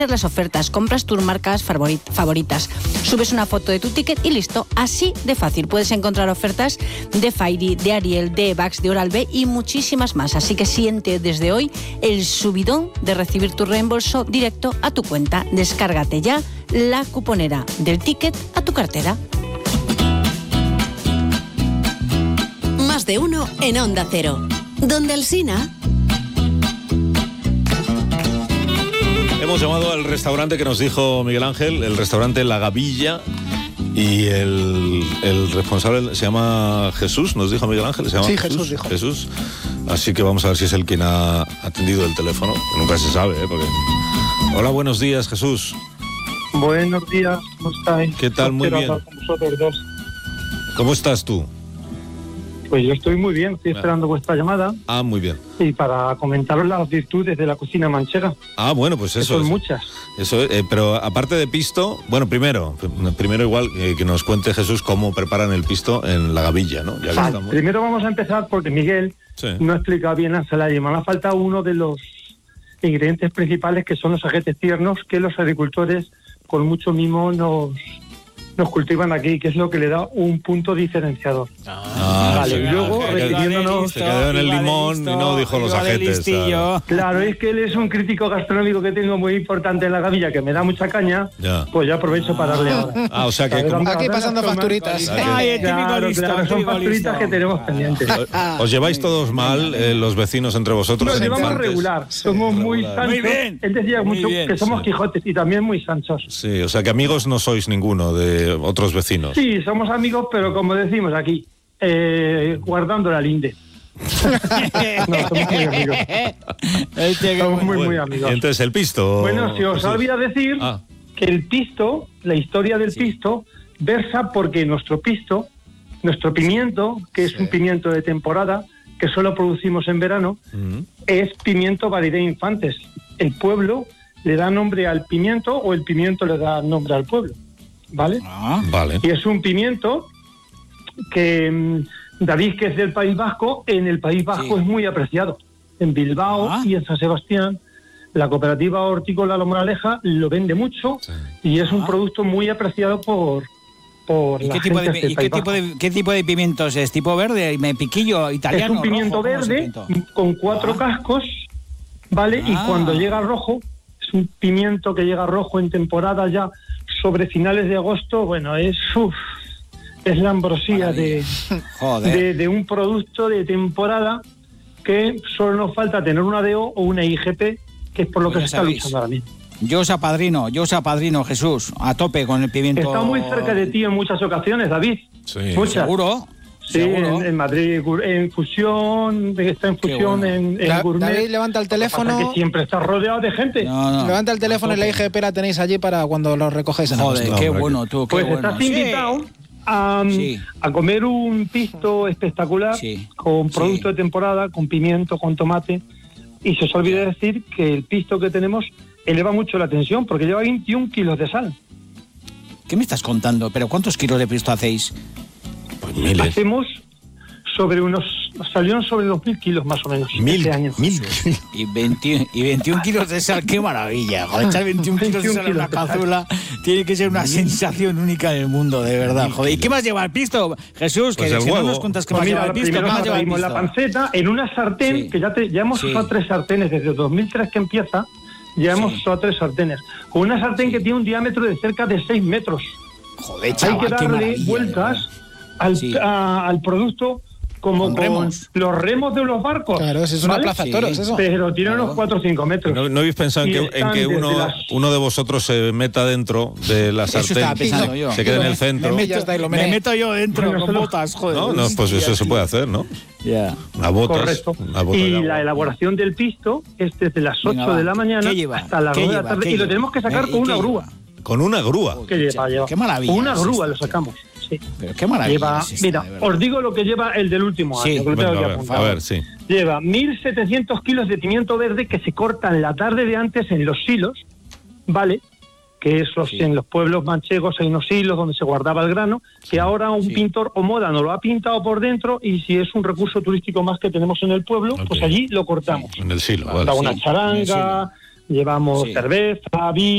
las ofertas, compras tus marcas favoritas, subes una foto de tu ticket y listo, así de fácil. Puedes encontrar ofertas de Fairy, de Ariel, de Evax, de Oral-B y muchísimas más. Así que siente desde hoy el subidón de recibir tu reembolso directo a tu cuenta. Descárgate ya la cuponera del ticket a tu cartera. Más de uno en Onda Cero. Donde Alsina. Hemos llamado al restaurante que nos dijo Miguel Ángel, el restaurante La Gavilla, y el responsable se llama Jesús, nos dijo Miguel Ángel. ¿Se llama Sí, Jesús dijo. Jesús. Así que vamos a ver si es él quien ha atendido el teléfono. Nunca se sabe, porque... Hola, buenos días, Jesús. Buenos días, ¿cómo estáis? ¿Qué tal? Muy bien. Con vosotros dos. ¿Cómo estás tú? Pues yo estoy muy bien, estoy esperando vuestra llamada. Ah, muy bien. Y para comentaros las virtudes de la cocina manchega. Ah, bueno, pues eso. Son muchas. Eso, pero aparte de pisto, bueno, primero igual que nos cuente Jesús cómo preparan el pisto en La Gavilla, ¿no? Ya que estamos. Primero vamos a empezar porque Miguel no explica bien la ensalada y me ha faltado uno de los ingredientes principales, que son los ajetes tiernos que los agricultores con mucho mimo nos cultivan aquí, que es lo que le da un punto diferenciador. Vale, y luego refiriéndonos... Se quedó en el limón y no dijo los ajetes. Claro, es que él es un crítico gastronómico que tengo muy importante en La Gavilla, que me da mucha caña, pues yo aprovecho para darle ahora. Ah, o sea que... Aquí pasando facturitas. Claro, son facturitas que tenemos pendientes. ¿Os lleváis todos mal los vecinos entre vosotros? Nos llevamos regular, somos muy sanchos. Él decía mucho que somos Quijotes y también muy sanchos. Sí, o sea que amigos no sois ninguno de otros vecinos. Sí, somos amigos, pero como decimos aquí, guardando la linde. No, somos muy amigos. Somos muy amigos. Y entonces, el pisto... Bueno, se os olvida decir que el pisto, la historia del pisto, versa porque nuestro pimiento, que es un pimiento de temporada, que solo producimos en verano, es pimiento variedad infantes. El pueblo le da nombre al pimiento o el pimiento le da nombre al pueblo. ¿Vale? Vale. Y es un pimiento que David, que es del País Vasco, en el País Vasco es muy apreciado. En Bilbao y en San Sebastián, la cooperativa hortícola La Moraleja lo vende mucho y es un producto muy apreciado por la gente del País Vasco. ¿Qué tipo de pimientos es? ¿Tipo verde? ¿Piquillo italiano? Es un pimiento verde con 4 cascos, ¿vale? Y cuando llega rojo, es un pimiento que llega rojo en temporada ya sobre finales de agosto. Bueno, es la ambrosía de un producto de temporada que solo nos falta tener una DO o una IGP, que es por lo que se está luchando ahora mismo. Yo os apadrino, Jesús, a tope con el pimiento. Está muy cerca de ti en muchas ocasiones, David. Sí. Muchas. ¿Seguro? Sí, en Madrid, en Fusión, está en Fusión, en Gourmet. David, levanta el teléfono. Que siempre está rodeado de gente. Levanta el teléfono y la IGP la tenéis allí para cuando lo recogéis en agosto. Qué bueno, tú, qué pues bueno. Estás invitado a comer un pisto espectacular con producto de temporada, con pimiento, con tomate. Y se os olvida decir que el pisto que tenemos eleva mucho la tensión porque lleva 21 kilos de sal. ¿Qué me estás contando? ¿Pero cuántos kilos de pisto hacéis? Pues miles. Hacemos salieron sobre los 1.000 kilos más o menos. 1.000 y 21 kilos de sal, qué maravilla. Joder, echar 21 kilos de sal en una cazuela tiene que ser una sensación única en el mundo, de verdad. Joder, ¿y qué más lleva el pisto? Jesús, pues que si no nos cuentas qué más lleva el pisto, ¿qué más lleva el pisto? La panceta en una sartén, que ya hemos usado 3 sartenes desde 2003 que empieza. Ya hemos usado 3 sartenes. Con una sartén que tiene un diámetro de cerca de 6 metros. Joder, chaval, hay que darle vueltas al producto como con los remos de los barcos. Claro, eso es una plaza de toros, eso. Pero tiene unos 4 o 5 metros. ¿No habéis pensado en que uno de vosotros se meta dentro de la sartén? Eso estaba pensando yo. Se quede en el centro. Me meto yo dentro con botas, joder. No, pues eso se puede hacer, ¿no? Una botas. Correcto. Y la elaboración del pisto es desde las 8 de la mañana hasta las 2 de la tarde. Y lo tenemos que sacar con una grúa. ¿Con una grúa? ¿Qué lleva? Qué maravilla. Con una grúa lo sacamos. Sí. Pero qué maravilla. Mira, os digo lo que lleva el del último año. A ver, sí. Lleva 1.700 kilos de pimiento verde que se cortan la tarde de antes en los silos, ¿vale? Que en los pueblos manchegos hay unos silos donde se guardaba el grano, que ahora un pintor o moda nos lo ha pintado por dentro y si es un recurso turístico más que tenemos en el pueblo, pues allí lo cortamos. En el silo, vale. Una charanga, llevamos cerveza, vino.